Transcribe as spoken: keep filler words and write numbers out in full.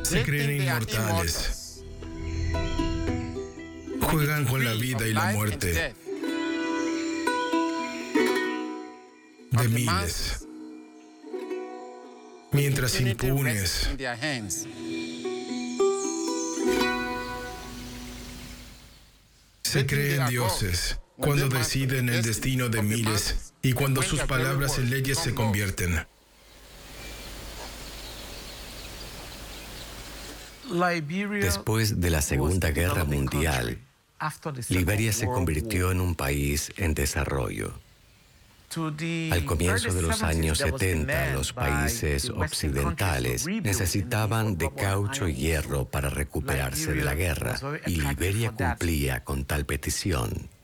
Se creen inmortales. Juegan con la vida y la muerte de miles, mientras impunes se creen dioses cuando deciden el destino de miles y cuando sus palabras en leyes se convierten. Después de la Segunda Guerra Mundial, Liberia se convirtió en un país en desarrollo. Al comienzo de los años setenta, los países occidentales necesitaban de caucho y hierro para recuperarse de la guerra, y Liberia cumplía con tal petición.